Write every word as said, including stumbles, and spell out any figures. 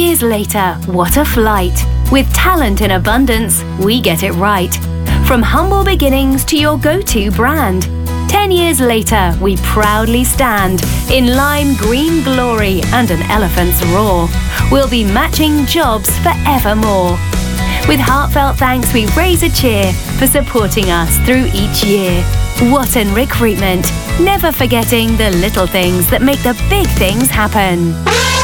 years later, what a flight. With talent in abundance, we get it right. From humble beginnings to your go-to brand. Ten years later, we proudly stand in lime green glory and an elephant's roar. We'll be matching jobs forevermore. With heartfelt thanks, we raise a cheer for supporting us through each year. Watton Recruitment, never forgetting the little things that make the big things happen.